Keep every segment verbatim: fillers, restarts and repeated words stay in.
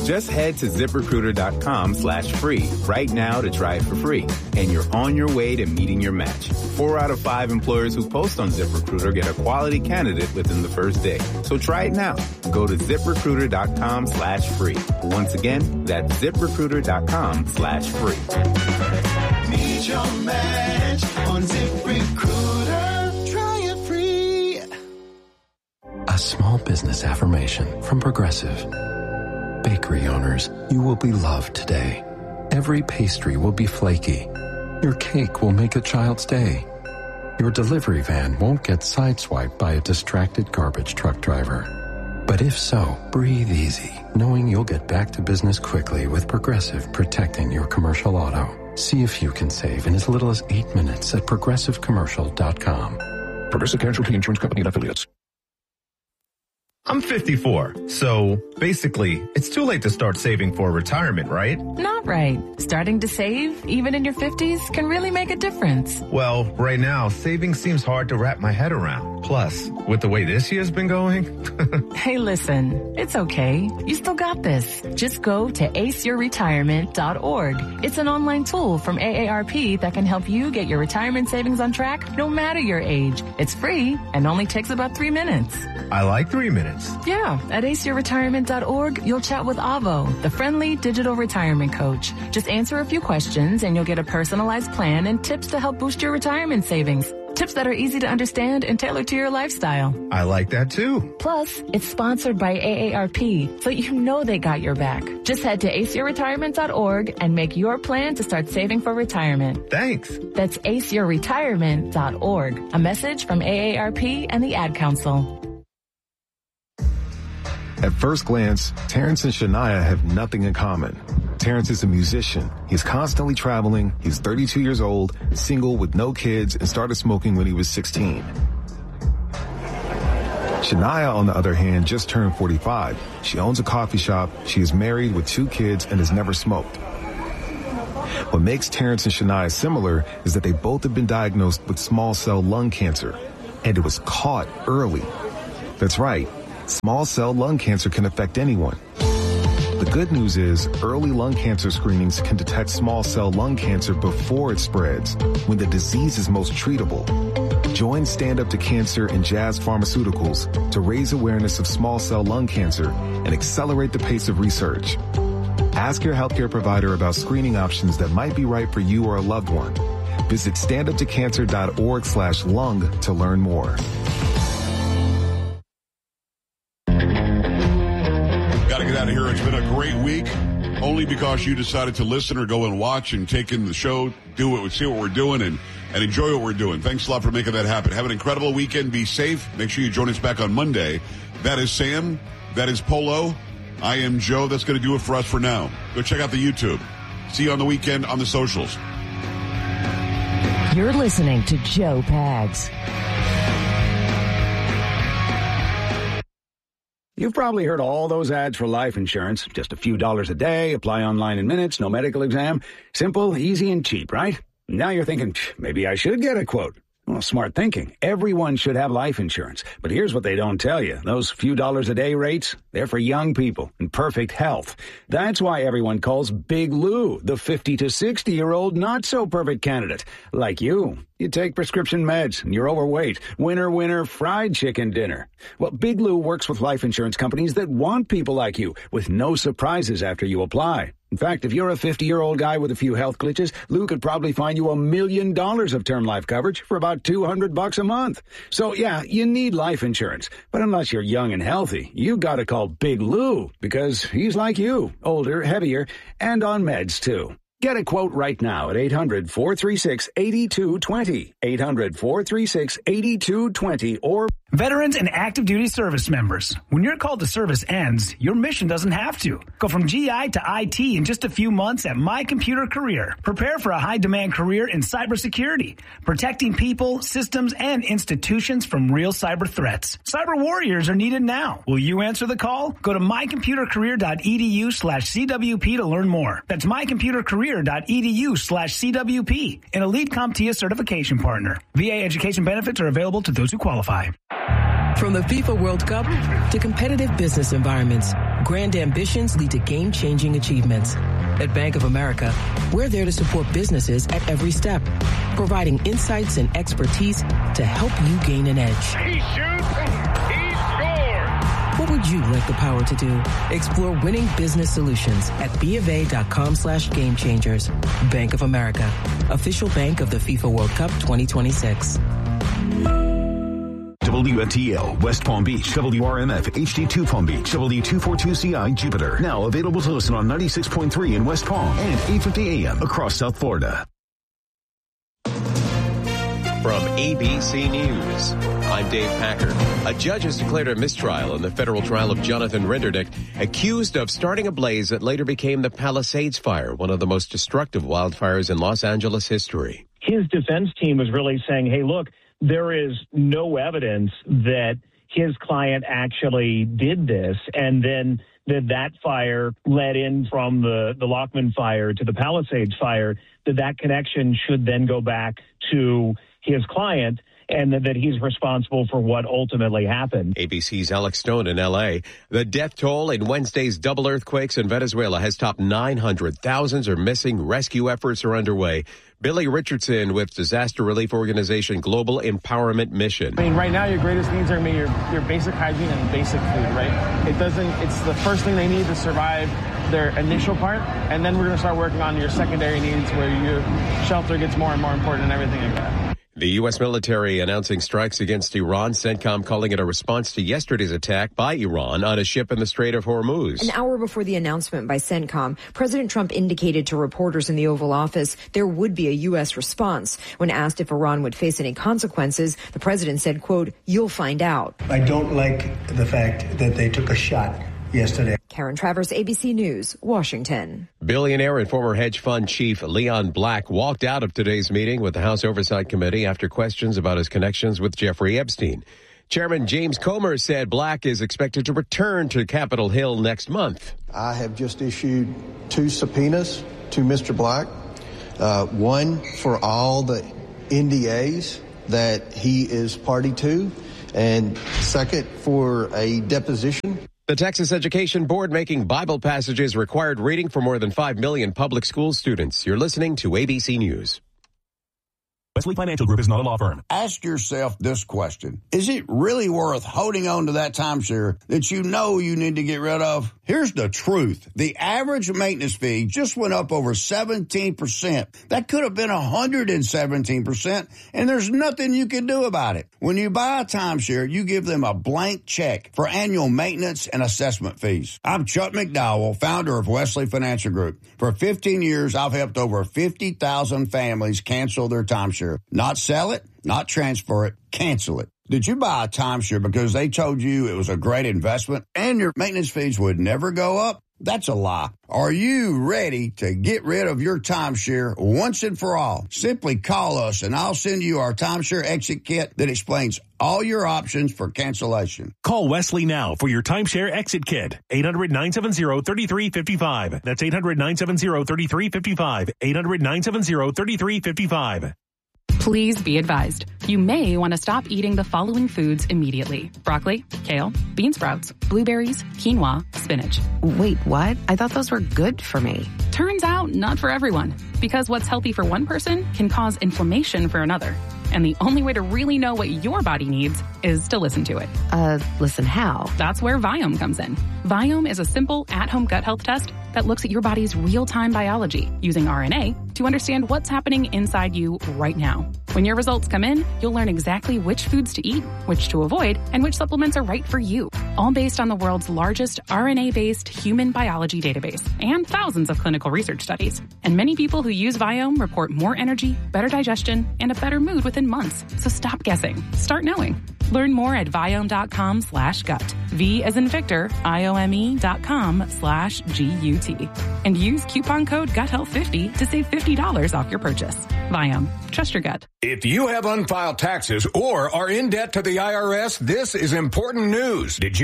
Just head to ZipRecruiter.com slash free right now to try it for free. And you're on your way to meeting your match. Four out of five employers who post on ZipRecruiter get a quality candidate within the first day. So try it now. Go to ZipRecruiter.com slash free. Once again, that's ZipRecruiter.com slash free. Need your match on ZipRecruiter. Try it free. A small business affirmation from Progressive. Bakery owners, you will be loved today. Every pastry will be flaky. Your cake will make a child's day. Your delivery van won't get sideswiped by a distracted garbage truck driver. But if so, breathe easy, knowing you'll get back to business quickly with Progressive protecting your commercial auto. See if you can save in as little as eight minutes at progressive commercial dot com. Progressive Casualty Insurance Company and Affiliates. I'm fifty-four, so basically, it's too late to start saving for retirement, right? Not right. Starting to save, even in your fifties, can really make a difference. Well, right now, saving seems hard to wrap my head around. Plus, with the way this year's been going... Hey, listen, it's okay. You still got this. Just go to ace your retirement dot org. It's an online tool from A A R P that can help you get your retirement savings on track no matter your age. It's free and only takes about three minutes. I like three minutes. Yeah, at ace your retirement dot org, you'll chat with Avo, the friendly digital retirement coach. Just answer a few questions and you'll get a personalized plan and tips to help boost your retirement savings. Tips that are easy to understand and tailored to your lifestyle. I like that too. Plus, it's sponsored by A A R P, so you know they got your back. Just head to ace your retirement dot org and make your plan to start saving for retirement. Thanks. That's ace your retirement dot org. A message from A A R P and the Ad Council. At first glance, Terrence and Shania have nothing in common. Terrence is a musician. He's constantly traveling. He's thirty-two years old, single with no kids, and started smoking when he was sixteen. Shania, on the other hand, just turned forty-five. She owns a coffee shop. She is married with two kids and has never smoked. What makes Terrence and Shania similar is that they both have been diagnosed with small cell lung cancer, and it was caught early. That's right. Small cell lung cancer can affect anyone. The good news is early lung cancer screenings can detect small cell lung cancer before it spreads, when the disease is most treatable. Join Stand Up to Cancer and Jazz Pharmaceuticals to raise awareness of small cell lung cancer and accelerate the pace of research. Ask your healthcare provider about screening options that might be right for you or a loved one. Visit stand up to cancer dot org slash lung to learn more. Get out of here. It's been a great week, only because you decided to listen or go and watch and take in the show, do it, see what we're doing, and, and enjoy what we're doing. Thanks a lot for making that happen. Have an incredible weekend. Be safe. Make sure you join us back on Monday. That is Sam. That is Polo. I am Joe. That's going to do it for us for now. Go check out the YouTube. See you on the weekend on the socials. You're listening to Joe Pags. You've probably heard all those ads for life insurance. Just a few dollars a day, apply online in minutes, no medical exam. Simple, easy, and cheap, right? Now you're thinking, maybe I should get a quote. Well, smart thinking. Everyone should have life insurance. But here's what they don't tell you. Those few dollars a day rates, they're for young people in perfect health. That's why everyone calls Big Lou the fifty to sixty-year-old not-so-perfect candidate. Like you. You take prescription meds, and you're overweight. Winner, winner, fried chicken dinner. Well, Big Lou works with life insurance companies that want people like you, with no surprises after you apply. In fact, if you're a fifty-year-old guy with a few health glitches, Lou could probably find you a million dollars of term life coverage for about two hundred bucks a month. So, yeah, you need life insurance. But unless you're young and healthy, you gotta call Big Lou, because he's like you, older, heavier, and on meds, too. Get a quote right now at eight hundred, four three six, eight two two zero, eight hundred, four three six, eight two two zero, or... Veterans and active duty service members, when your call to service ends, your mission doesn't have to. Go from G I to I T in just a few months at My Computer Career. Prepare for a high-demand career in cybersecurity, protecting people, systems, and institutions from real cyber threats. Cyber warriors are needed now. Will you answer the call? Go to my computer career dot e d u slash c w p to learn more. That's my computer career dot e d u slash c w p, an elite CompTIA certification partner. V A education benefits are available to those who qualify. From the FIFA World Cup to competitive business environments, Grand ambitions lead to game-changing achievements. At Bank of America, we're there to support businesses at every step, providing insights and expertise to help you gain an edge. He shoots, he scores! What would you like the power to do? Explore winning business solutions at BofA.com slash game changers. Bank of America, official bank of the FIFA World Cup twenty twenty-six. W F T L, West Palm Beach, W R M F, H D two Palm Beach, W two forty-two C I, Jupiter. Now available to listen on ninety-six point three in West Palm and eight fifty A M across South Florida. From A B C News, I'm Dave Packer. A judge has declared a mistrial in the federal trial of Jonathan Renderdick, accused of starting a blaze that later became the Palisades Fire, one of the most destructive wildfires in Los Angeles history. His defense team was really saying, hey, look, there is no evidence that his client actually did this, and then that that fire led in from the, the Lockman fire to the Palisades fire, that that connection should then go back to his client, and that, that he's responsible for what ultimately happened. A B C's Alex Stone in L A. The death toll in Wednesday's double earthquakes in Venezuela has topped nine hundred. Thousands are missing. Rescue efforts are underway. Billy Richardson with disaster relief organization Global Empowerment Mission. I mean, right now your greatest needs are your, your basic hygiene and basic food, right? It doesn't, it's the first thing they need to survive their initial part, and then we're going to start working on your secondary needs where your shelter gets more and more important and everything like that. The U S military announcing strikes against Iran, CENTCOM calling it a response to yesterday's attack by Iran on a ship in the Strait of Hormuz. An hour before the announcement by CENTCOM, President Trump indicated to reporters in the Oval Office there would be a U S response. When asked if Iran would face any consequences, the president said, quote, "You'll find out." I don't like the fact that they took a shot yesterday. Karen Travers, A B C News, Washington. Billionaire and former hedge fund chief Leon Black walked out of today's meeting with the House Oversight Committee after questions about his connections with Jeffrey Epstein. Chairman James Comer said Black is expected to return to Capitol Hill next month. I have just issued two subpoenas to Mister Black, uh, one for all the N D As that he is party to, and second for a deposition. The Texas Education Board making Bible passages required reading for more than five million public school students. You're listening to A B C News. Wesley Financial Group is not a law firm. Ask yourself this question. Is it really worth holding on to that timeshare that you know you need to get rid of? Here's the truth. The average maintenance fee just went up over seventeen percent. That could have been one hundred seventeen percent, and there's nothing you can do about it. When you buy a timeshare, you give them a blank check for annual maintenance and assessment fees. I'm Chuck McDowell, founder of Wesley Financial Group. For fifteen years, I've helped over fifty thousand families cancel their timeshare. Not sell it, not transfer it, cancel it. Did you buy a timeshare because they told you it was a great investment and your maintenance fees would never go up? That's a lie. Are you ready to get rid of your timeshare once and for all? Simply call us and I'll send you our timeshare exit kit that explains all your options for cancellation. Call Wesley now for your timeshare exit kit. eight hundred, nine seven zero, three three five five. That's eight hundred, nine seven zero, three three five five. eight hundred, nine seven zero, three three five five. Please be advised, you may want to stop eating the following foods immediately. Broccoli, kale, bean sprouts, blueberries, quinoa, spinach. Wait, what? I thought those were good for me. Turns out, not for everyone. Because what's healthy for one person can cause inflammation for another. And the only way to really know what your body needs is to listen to it. Uh, listen how? That's where Viome comes in. Viome is a simple at-home gut health test that looks at your body's real-time biology using R N A to understand what's happening inside you right now. When your results come in, you'll learn exactly which foods to eat, which to avoid, and which supplements are right for you. All based on the world's largest R N A-based human biology database and thousands of clinical research studies. And many people who use Viome report more energy, better digestion, and a better mood within months. So stop guessing. Start knowing. Learn more at Viome.com slash gut. V as in Victor, I-O-M-E dot com slash G-U-T. And use coupon code gut health fifty to save fifty dollars off your purchase. Viome. Trust your gut. If you have unfiled taxes or are in debt to the I R S, this is important news. Did you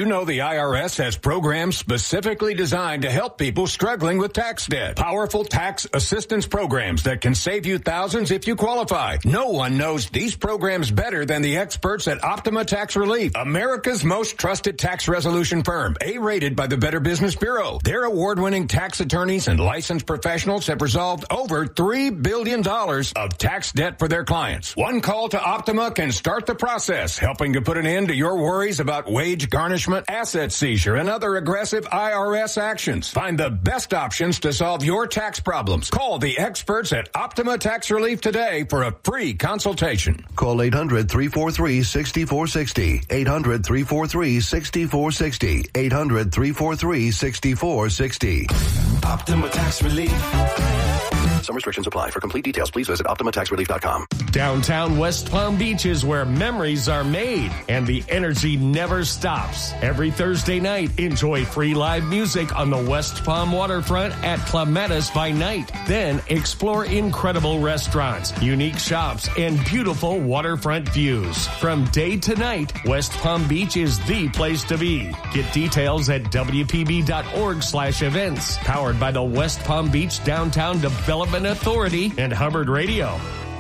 you know the I R S has programs specifically designed to help people struggling with tax debt? Powerful tax assistance programs that can save you thousands if you qualify. No one knows these programs better than the experts at Optima Tax Relief, America's most trusted tax resolution firm, A-rated by the Better Business Bureau. Their award-winning tax attorneys and licensed professionals have resolved over three billion dollars of tax debt for their clients. One call to Optima can start the process, helping to put an end to your worries about wage garnishment, asset seizure, and other aggressive I R S actions. Find the best options to solve your tax problems. Call the experts at Optima Tax Relief today for a free consultation. Call eight hundred, three four three, six four six zero. eight hundred, three four three, six four six zero. eight hundred, three four three, six four six zero. Optima Tax Relief. Some restrictions apply. For complete details, please visit Optima Tax Relief dot com. Downtown West Palm Beach is where memories are made and the energy never stops. Every Thursday night, enjoy free live music on the West Palm waterfront at Clematis by night. Then explore incredible restaurants, unique shops, and beautiful waterfront views. From day to night, West Palm Beach is the place to be. Get details at W P B dot org slash events. Powered by the West Palm Beach Downtown Development Authority and Hubbard Radio.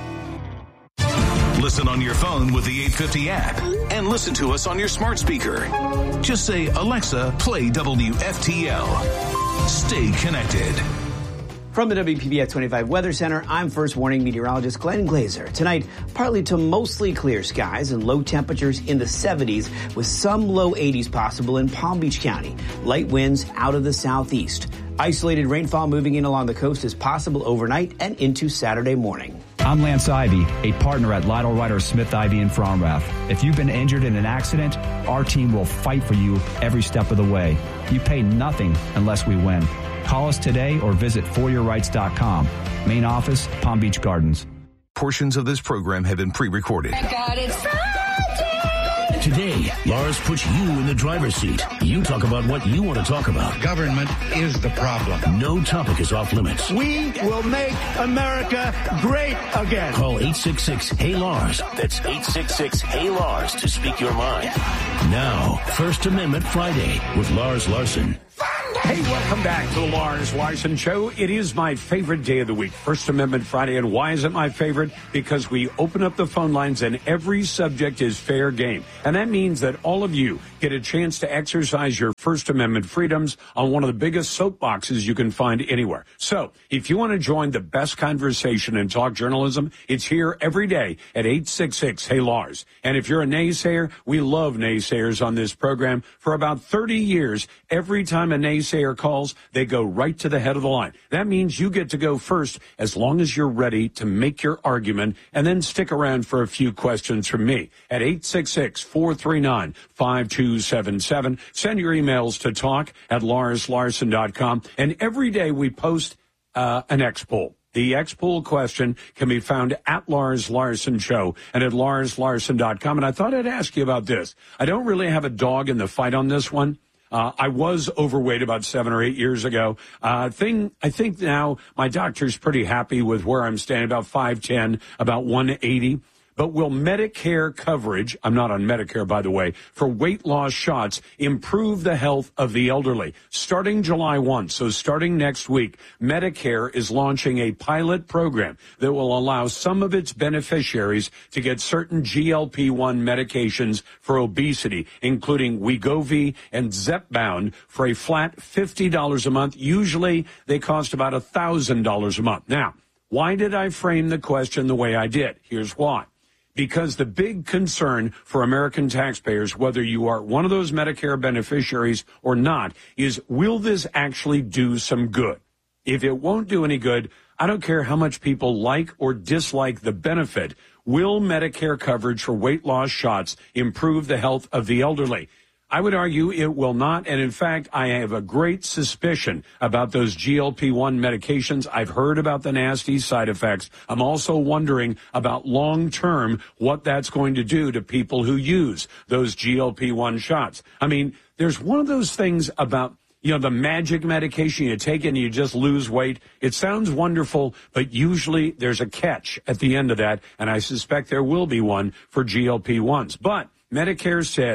Listen on your phone with the eight fifty app and listen to us on your smart speaker. Just say, Alexa, play W F T L. Stay connected. From the W P B F twenty-five Weather Center, I'm First Warning meteorologist Glenn Glazer. Tonight, partly to mostly clear skies and low temperatures in the seventies with some low eighties possible in Palm Beach County. Light winds out of the southeast. Isolated rainfall moving in along the coast is possible overnight and into Saturday morning. I'm Lance Ivy, a partner at Lytle Ryder Smith Ivy in Fromrath. If you've been injured in an accident, our team will fight for you every step of the way. You pay nothing unless we win. Call us today or visit for your rights dot com. Main office, Palm Beach Gardens. Portions of this program have been pre-recorded. Thank God it's Friday! Today, Lars puts you in the driver's seat. You talk about what you want to talk about. Government is the problem. No topic is off limits. We will make America great again. Call eight six six, Hey Lars. That's eight six six, Hey Lars to speak your mind. Now, First Amendment Friday with Lars Larson. Hey, welcome back to the Lars Larson Show. It is my favorite day of the week, First Amendment Friday. And why is it my favorite? Because we open up the phone lines and every subject is fair game. And that means that all of you get a chance to exercise your First Amendment freedoms on one of the biggest soapboxes you can find anywhere. So if you want to join the best conversation in talk journalism, it's here every day at eight six six, Hey Lars. And if you're a naysayer, we love naysayers on this program. For about thirty years, every time a naysayer calls, they go right to the head of the line. That means you get to go first as long as you're ready to make your argument, and then stick around for a few questions from me at eight six six, four three nine, five two seven seven. Send your emails to talk at lars larson dot com. And every day we post uh, an X poll. The X poll question can be found at Lars Larson Show and at lars larson dot com. And I thought I'd ask you about this. I don't really have a dog in the fight on this one. Uh, I was overweight about seven or eight years ago. Uh, thing, I think now my doctor's pretty happy with where I'm standing, about five ten, about one eighty. But will Medicare coverage, I'm not on Medicare, by the way, for weight loss shots improve the health of the elderly? Starting July first, so starting next week, Medicare is launching a pilot program that will allow some of its beneficiaries to get certain G L P one medications for obesity, including Wegovy and Zepbound, for a flat fifty dollars a month. Usually they cost about one thousand dollars a month. Now, why did I frame the question the way I did? Here's why. Because the big concern for American taxpayers, whether you are one of those Medicare beneficiaries or not, is will this actually do some good? If it won't do any good, I don't care how much people like or dislike the benefit. Will Medicare coverage for weight loss shots improve the health of the elderly? I would argue it will not, and in fact, I have a great suspicion about those G L P one medications. I've heard about the nasty side effects. I'm also wondering about long-term what that's going to do to people who use those G L P one shots. I mean, there's one of those things about, you know, the magic medication you take and you just lose weight. It sounds wonderful, but usually there's a catch at the end of that, and I suspect there will be one for G L P ones. But Medicare says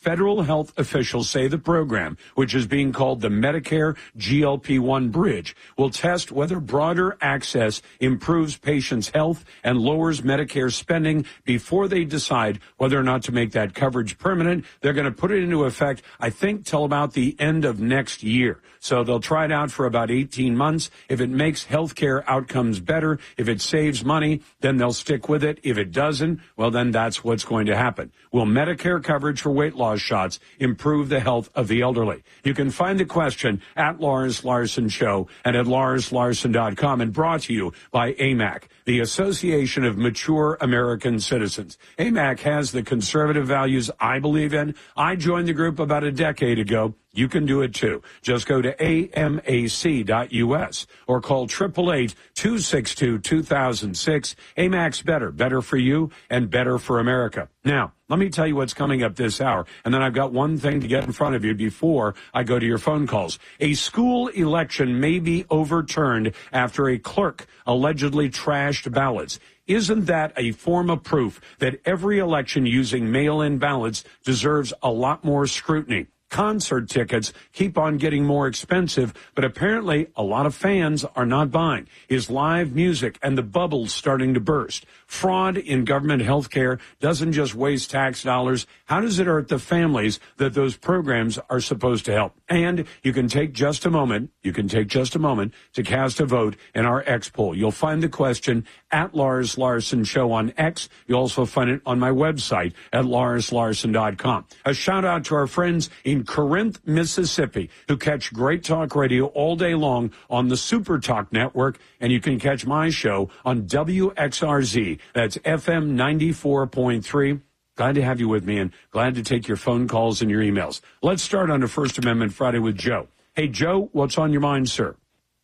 federal health officials say the program, which is being called the Medicare G L P one Bridge, will test whether broader access improves patients' health and lowers Medicare spending before they decide whether or not to make that coverage permanent. They're going to put it into effect, I think, till about the end of next year. So they'll try it out for about eighteen months. If it makes healthcare outcomes better, if it saves money, then they'll stick with it. If it doesn't, well, then that's what's going to happen. Will Medicare coverage for weight loss shots improve the health of the elderly? You can find the question at Lars Larson Show and at lars larson dot com, and brought to you by A M A C, the Association of Mature American Citizens. A M A C has the conservative values I believe in. I joined the group about a decade ago. You can do it too. Just go to A M A C dot U S or call eight eight eight, two six two, two thousand six. A M A C's better, better for you and better for America. Now, let me tell you what's coming up this hour, and then I've got one thing to get in front of you before I go to your phone calls. A school election may be overturned after a clerk allegedly trashed ballots. Isn't that a form of proof that every election using mail-in ballots deserves a lot more scrutiny? Concert tickets keep on getting more expensive, but apparently a lot of fans are not buying. Is live music and the bubbles starting to burst? Fraud in government health care doesn't just waste tax dollars. How does it hurt the families that those programs are supposed to help? And you can take just a moment, you can take just a moment to cast a vote in our X poll. You'll find the question at Lars Larson Show on X. You'll also find it on my website at lars larson dot com. A shout out to our friends in Corinth, Mississippi, who catch Great Talk Radio all day long on the Super Talk Network, and you can catch my show on W X R Z. That's F M ninety-four point three. Glad to have you with me, and glad to take your phone calls and your emails. Let's start on a First Amendment Friday with Joe. Hey, Joe, what's on your mind, sir?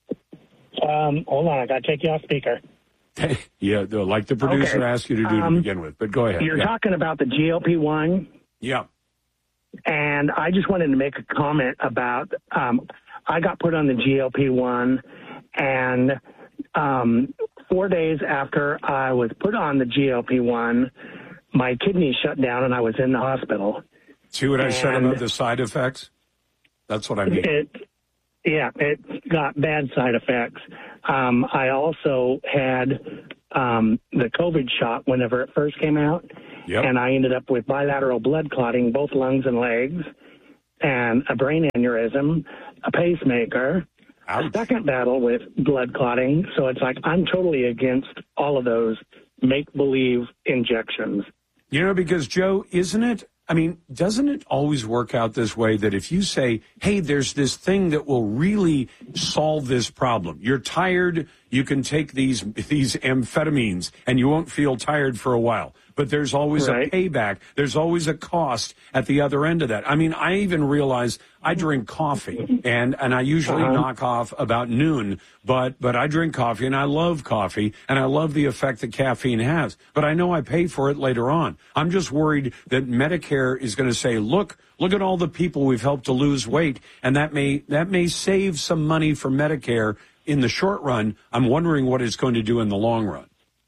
Um, hold on, I got to take you off speaker. Yeah, like the producer Okay. asked you to do Um, to begin with, but go ahead. You're Yeah. talking about the G L P one. Yeah. And I just wanted to make a comment about, um, I got put on the G L P one, and um, four days after I was put on the G L P one, my kidneys shut down and I was in the hospital. See what I said And about the side effects? That's what I mean. It, yeah, it got bad side effects. Um, I also had um, the COVID shot whenever it first came out. Yep. And I ended up with bilateral blood clotting, both lungs and legs, and a brain aneurysm, a pacemaker, Ouch. a second battle with blood clotting. So it's like I'm totally against all of those make-believe injections. You know, because, Joe, isn't it? I mean, doesn't it always work out this way that if you say, hey, there's this thing that will really solve this problem. You're tired, you can take these these amphetamines and you won't feel tired for a while. But there's always right. a payback. There's always a cost at the other end of that. I mean, I even realize I drink coffee, and, and I usually uh-huh. knock off about noon, but, but I drink coffee, and I love coffee, and I love the effect that caffeine has. But I know I pay for it later on. I'm just worried that Medicare is going to say, look, look at all the people we've helped to lose weight, and that may that may save some money for Medicare in the short run. I'm wondering what it's going to do in the long run.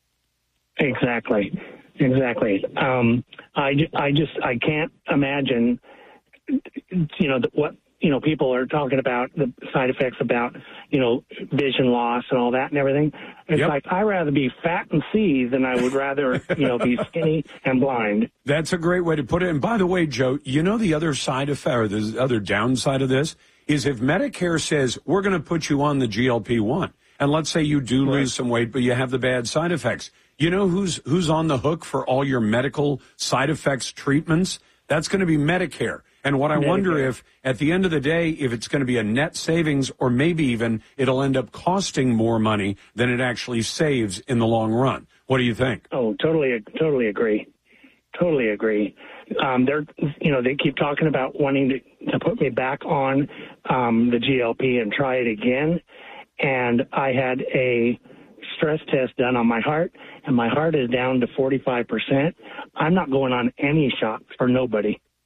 Exactly. Exactly. Um, I, I just, I can't imagine, you know, what, you know, people are talking about the side effects about, you know, vision loss and all that and everything. It's yep. like, I'd rather be fat and see than I would rather, you know, be skinny and blind. That's a great way to put it. And by the way, Joe, you know, the other side effect, or the other downside of this is if Medicare says, we're going to put you on the G L P one, and let's say you do right. lose some weight, but you have the bad side effects. You know who's who's on the hook for all your medical side effects treatments? That's going to be Medicare. And what I Medicare. wonder if, at the end of the day, if it's going to be a net savings, or maybe even it'll end up costing more money than it actually saves in the long run. What do you think? Oh, totally, totally agree. Totally agree. Um, they're, you know, they keep talking about wanting to, to put me back on um, the G L P and try it again. And I had a stress test done on my heart, and my heart is down to forty-five percent. I'm not going on any shots for nobody.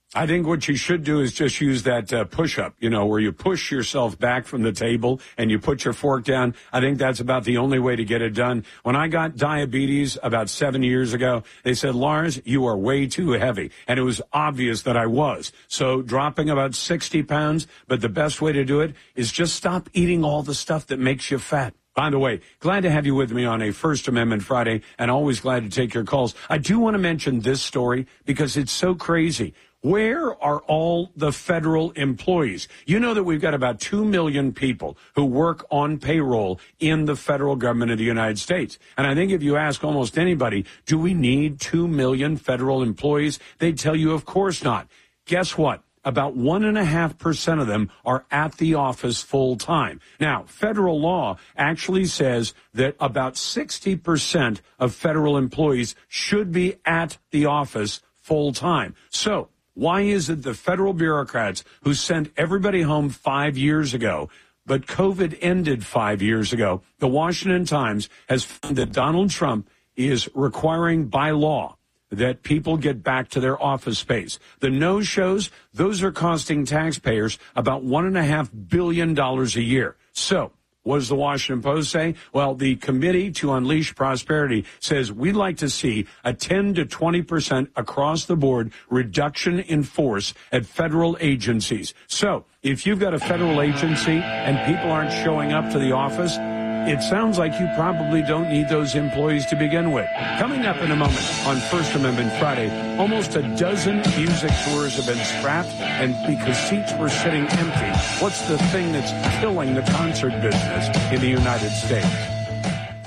I think what you should do is just use that uh, push-up, you know, where you push yourself back from the table and you put your fork down. I think that's about the only way to get it done. When I got diabetes about seven years ago, they said, Lars, you are way too heavy. And it was obvious that I was. So dropping about sixty pounds, but the best way to do it is just stop eating all the stuff that makes you fat. By the way, glad to have you with me on a First Amendment Friday, and always glad to take your calls. I do want to mention this story because it's so crazy. Where are all the federal employees? You know that we've got about two million people who work on payroll in the federal government of the United States. And I think if you ask almost anybody, do we need two million federal employees? They'd tell you, of course not. Guess what? About one and a half percent of them are at the office full time. Now, federal law actually says that about sixty percent of federal employees should be at the office full time. So, why is it the federal bureaucrats who sent everybody home five years ago, but COVID ended five years ago, the Washington Times has found that Donald Trump is requiring by law that people get back to their office space. The no-shows, those are costing taxpayers about one and a half billion dollars a year. So, what does the Washington Post say? Well, the Committee to Unleash Prosperity says we'd like to see a ten to twenty percent across the board reduction in force at federal agencies. So if you've got a federal agency and people aren't showing up to the office, it sounds like you probably don't need those employees to begin with. Coming up in a moment on First Amendment Friday, almost a dozen music tours have been scrapped, and because seats were sitting empty, what's the thing that's killing the concert business in the United States?